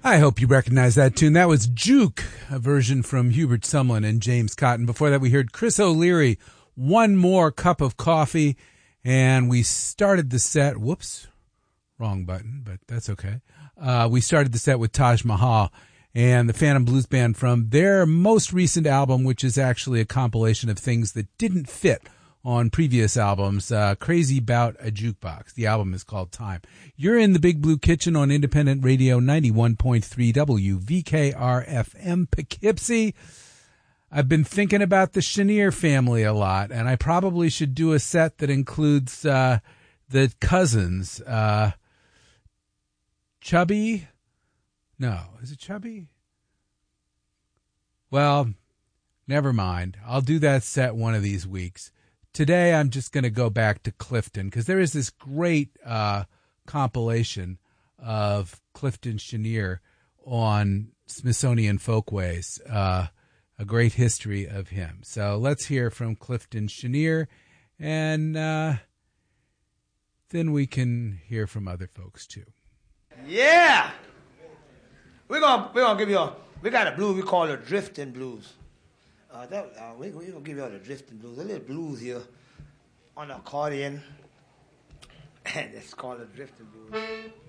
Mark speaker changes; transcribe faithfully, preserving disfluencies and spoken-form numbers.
Speaker 1: I hope you recognize that tune. That was Juke, a version from Hubert Sumlin and James Cotton. Before that, we heard Chris O'Leary, One More Cup of Coffee. And we started the set, whoops, wrong button, but that's okay. Uh, we started the set with Taj Mahal and the Phantom Blues Band from their most recent album, which is actually a compilation of things that didn't fit on previous albums, uh, Crazy Bout a Jukebox. The album is called Time. You're in the Big Blue Kitchen on Independent Radio ninety-one point three W V K R F M Poughkeepsie. I've been thinking about the Chenier family a lot, and I probably should do a set that includes uh, the cousins. Uh, Chubby? No, is it Chubby? Well, never mind. I'll do that set one of these weeks. Today, I'm just going to go back to Clifton because there is this great uh, compilation of Clifton Chenier on Smithsonian Folkways, uh, a great history of him. So let's hear from Clifton Chenier, and uh, then we can hear from other folks too.
Speaker 2: Yeah, we're gonna we're gonna give you a we got a blues we call it drifting blues. Uh, that, uh, we, we're going to give you all the drifting blues. A little blues here on the accordion. And it's called the drifting blues.